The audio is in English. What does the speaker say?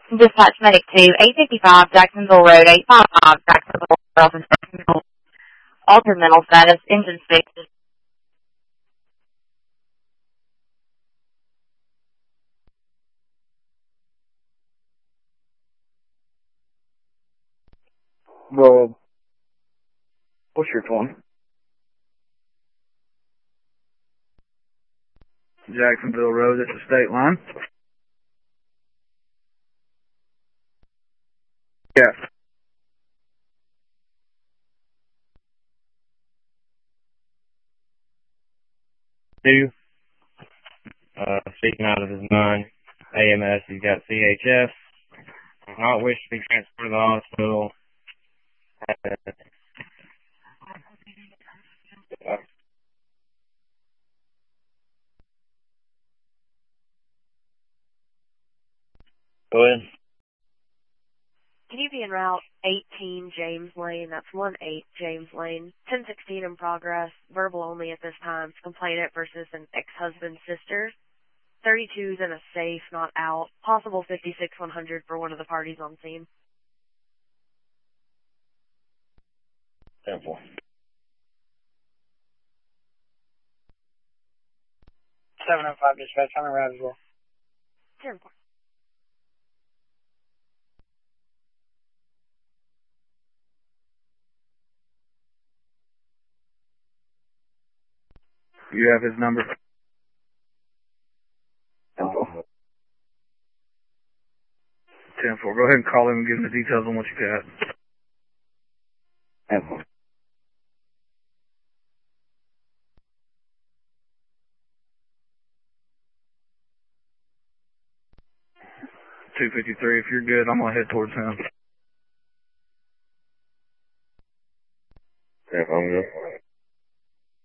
Dispatch Medic 2, 855 Jacksonville Road, 855 Jacksonville, altered mental status, engine fixed. Well, what's your one? Jacksonville Road, that's the state line. Yeah. Two. Speaking out of his mind. AMS, he's got CHF. Not wish to be transferred to the hospital. Go ahead. Can you be en route 18 James Lane? That's 18 James Lane. 1016 in progress. Verbal only at this time. It's complainant versus an ex-husband's sister. 32's in a safe, not out. Possible 56-100 for one of the parties on scene. 10-4. 705 dispatch, I'm around as well. 10-4. You have his number? 10-4. 10-4. Go ahead and call him and give him the details on what you got. 10-4. 253. If you're good, I'm going to head towards him. Yeah, I'm good.